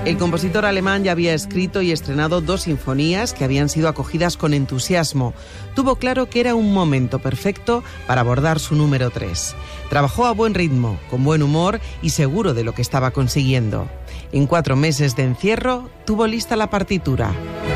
El compositor alemán ya había escrito y estrenado 2 sinfonías que habían sido acogidas con entusiasmo. Tuvo claro que era un momento perfecto para abordar su número 3. Trabajó a buen ritmo, con buen humor y seguro de lo que estaba consiguiendo. En 4 meses de encierro, tuvo lista la partitura.